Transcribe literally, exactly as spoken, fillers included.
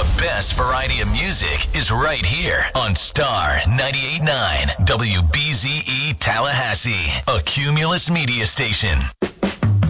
The best variety of music is right here on Star ninety-eight point nine W B Z E Tallahassee, a Cumulus media station.